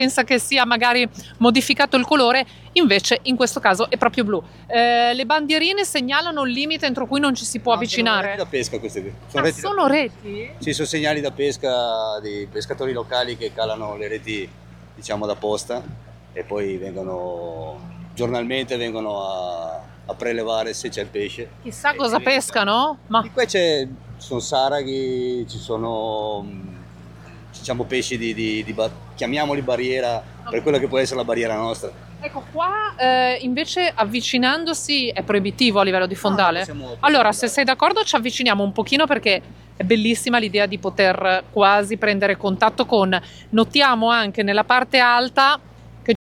pensa che sia magari modificato il colore, invece in questo caso è proprio blu. Le bandierine segnalano il limite entro cui non ci si può avvicinare. Sono reti da pesca queste qui. Sono reti? Sì, sono segnali da pesca di pescatori locali che calano le reti, diciamo, da posta e poi giornalmente vengono a prelevare se c'è il pesce. Chissà cosa pescano? Ma Di qua sono saraghi, ci sono, diciamo, pesci chiamiamoli barriera, per quello che può essere la barriera nostra. ecco qua, invece avvicinandosi è proibitivo a livello di fondale. Allora, se sei d'accordo ci avviciniamo un pochino, perché è bellissima l'idea di poter quasi prendere contatto con... Notiamo anche nella parte alta che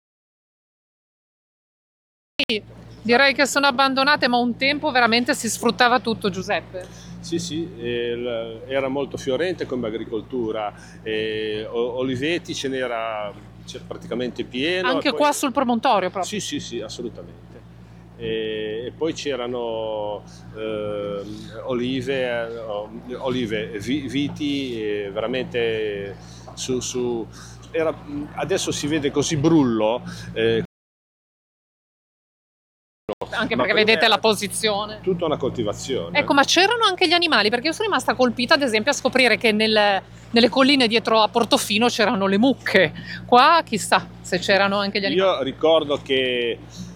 direi che sono abbandonate, ma un tempo veramente si sfruttava tutto, Giuseppe. Sì, era molto fiorente come agricoltura, oliveti c'è praticamente pieno. Anche qua sul promontorio proprio. Sì, assolutamente. E poi c'erano viti, veramente adesso si vede così brullo. Anche perché vedete la posizione. Tutta una coltivazione. Ecco, ma c'erano anche gli animali, perché io sono rimasta colpita ad esempio a scoprire che nelle colline dietro a Portofino c'erano le mucche. Qua chissà se c'erano anche gli animali. Io ricordo che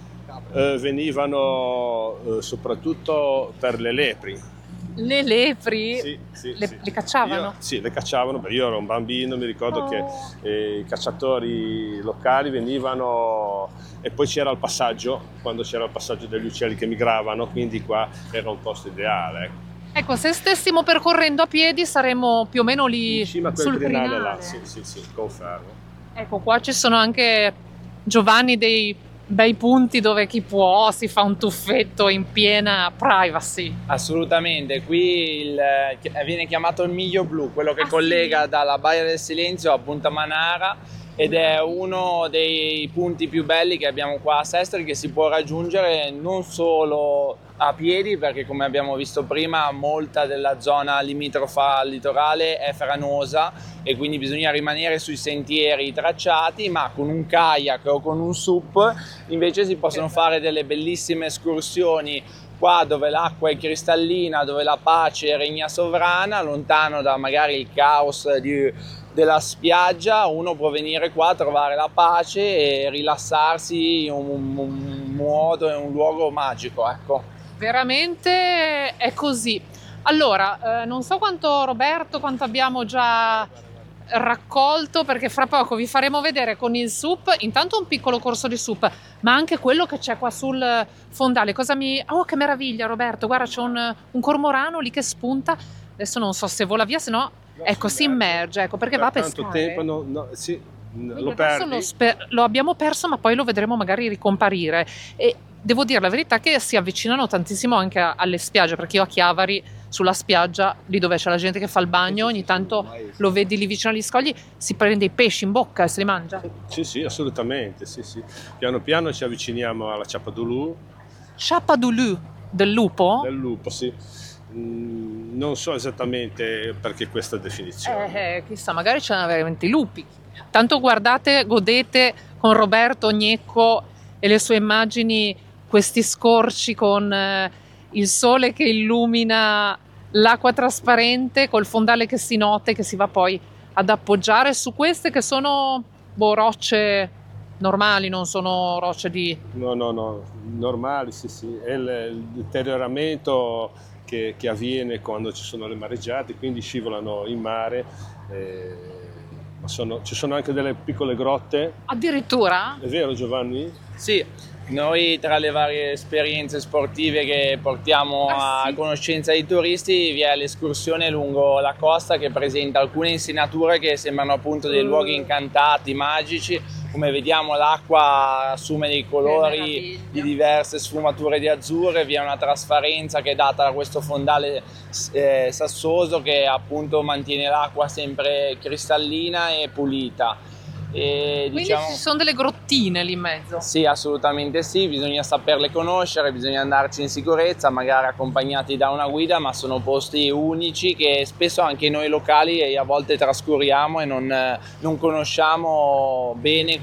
venivano soprattutto per le lepri. Le lepri? Sì. Le cacciavano? Sì, le cacciavano, perché io ero un bambino, mi ricordo che i cacciatori locali venivano, e poi c'era il passaggio, quando c'era il passaggio degli uccelli che migravano, quindi qua era un posto ideale. Ecco, se stessimo percorrendo a piedi saremmo più o meno lì in cima a quel sul crinale crinale. là, sì, confermo. Ecco, qua ci sono anche, Giovanni, dei bei punti dove chi può si fa un tuffetto in piena privacy. Assolutamente, qui viene chiamato il Miglio Blu, quello che collega dalla Baia del Silenzio a Punta Manara, ed è uno dei punti più belli che abbiamo qua a Sestri, che si può raggiungere non solo a piedi, perché come abbiamo visto prima molta della zona limitrofa al litorale è franosa e quindi bisogna rimanere sui sentieri tracciati, ma con un kayak o con un SUP invece si possono fare delle bellissime escursioni qua dove l'acqua è cristallina, dove la pace regna sovrana, lontano da magari il caos della spiaggia. Uno può venire qua a trovare la pace e rilassarsi in un modo, in un luogo magico, ecco. Veramente è così. Allora, non so quanto abbiamo già raccolto, perché fra poco vi faremo vedere con il SUP intanto un piccolo corso di SUP, ma anche quello che c'è qua sul fondale. Oh, che meraviglia, Roberto, guarda, c'è un cormorano lì che spunta. Adesso non so se vola via, se no, ecco, si immerge, ecco, perché va a pescare. Tanto tempo sì, lo Adesso perdi. lo abbiamo perso, ma poi lo vedremo magari ricomparire. E devo dire la verità che si avvicinano tantissimo anche alle spiagge, perché io a Chiavari, sulla spiaggia, lì dove c'è la gente che fa il bagno, ogni tanto lo vedi lì vicino agli scogli, si prende i pesci in bocca e se li mangia. Sì, assolutamente, sì. Piano piano ci avviciniamo alla Chapadulu. Chapadulu, del lupo? Del lupo, sì. Non so esattamente perché questa definizione. Chissà, magari c'erano veramente i lupi. Tanto guardate, godete con Roberto Gnecco e le sue immagini questi scorci con il sole che illumina l'acqua trasparente, col fondale che si note, che si va poi ad appoggiare su queste che sono rocce normali, non sono rocce di... No, normali, sì. È il deterioramento che avviene quando ci sono le mareggiate, quindi scivolano in mare. Ma ci sono anche delle piccole grotte. Addirittura? È vero, Giovanni? Sì, noi tra le varie esperienze sportive che portiamo a conoscenza dei turisti vi è l'escursione lungo la costa che presenta alcune insenature che sembrano appunto dei luoghi incantati, magici. Come vediamo l'acqua assume dei colori di diverse sfumature di azzurre, vi è una trasparenza che è data da questo fondale sassoso che appunto mantiene l'acqua sempre cristallina e pulita. E, Quindi diciamo, ci sono delle grottine lì in mezzo. sì, assolutamente sì, bisogna saperle conoscere, bisogna andarci in sicurezza, magari accompagnati da una guida, ma sono posti unici che spesso anche noi locali a volte trascuriamo e non conosciamo bene